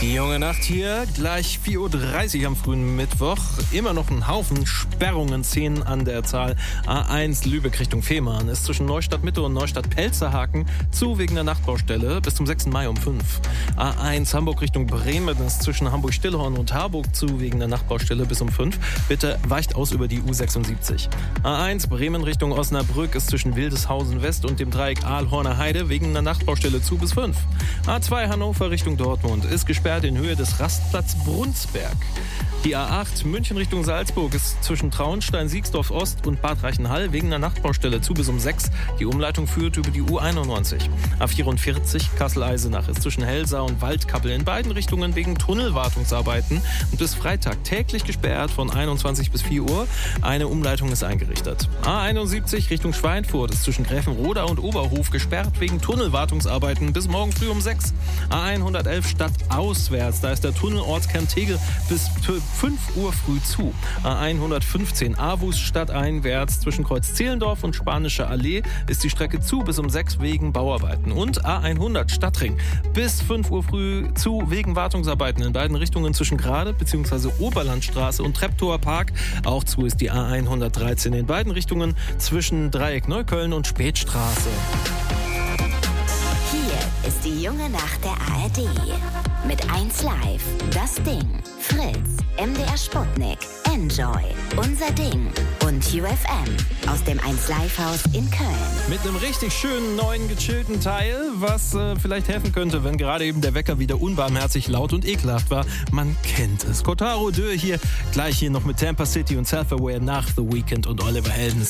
Die junge Nacht hier, gleich 4.30 Uhr am frühen Mittwoch. Immer noch ein Haufen Sperrungen, 10 an der Zahl. A1 Lübeck Richtung Fehmarn ist zwischen Neustadt Mitte und Neustadt Pelzerhaken zu wegen der Nachtbaustelle bis zum 6. Mai um 5. A1 Hamburg Richtung Bremen ist zwischen Hamburg-Stillhorn und Harburg zu wegen der Nachtbaustelle bis um 5. Bitte weicht aus über die U76. A1 Bremen Richtung Osnabrück ist zwischen Wildeshausen West und dem Dreieck Aalhorner Heide wegen der Nachtbaustelle zu bis 5. A2 Hannover Richtung Dortmund ist gesperrt in Höhe des Rastplatz Brunsberg. Die A8 München Richtung Salzburg ist zwischen Traunstein, Siegsdorf Ost und Bad Reichenhall wegen der Nachtbaustelle zu bis um 6. Die Umleitung führt über die U91. A44 Kassel-Eisenach ist zwischen Helsa und Waldkappel in beiden Richtungen wegen Tunnelwartungsarbeiten und bis Freitag täglich gesperrt von 21 bis 4 Uhr. Eine Umleitung ist eingerichtet. A71 Richtung Schweinfurt ist zwischen Gräfenroda und Oberhof gesperrt wegen Tunnelwartungsarbeiten bis morgen früh um 6. A111 stadtauswärts, da ist der Tunnelortskern Tegel bis 5 Uhr früh zu. A115 Aarhus stadteinwärts zwischen Kreuz Zehlendorf und Spanische Allee ist die Strecke zu bis um 6 wegen Bauarbeiten. Und A100 Stadtring bis 5 Uhr früh zu wegen Wartungsarbeiten in beiden Richtungen zwischen Grade bzw. Oberlandstraße und Treptower Park. Auch zu ist die A113 in beiden Richtungen zwischen Dreieck Neukölln und Spätstraße. Hier ist die junge Nacht der ARD. Mit 1 Live, Das Ding, Fritz, MDR Sputnik, Enjoy, Unser Ding und UFM aus dem 1 Live Haus in Köln. Mit einem richtig schönen, neuen, gechillten Teil, was vielleicht helfen könnte, wenn gerade eben der Wecker wieder unbarmherzig laut und ekelhaft war. Man kennt es. Kotaro Dö hier, gleich hier noch mit Tampa City und Self-Aware nach The Weeknd und Oliver Heldens.